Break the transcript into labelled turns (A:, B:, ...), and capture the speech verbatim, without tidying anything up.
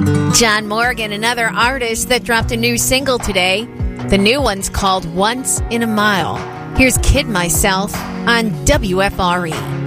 A: John Morgan, another artist that dropped a new single today. The new one's called Once in a Mile. Here's Kid Myself on W F R E.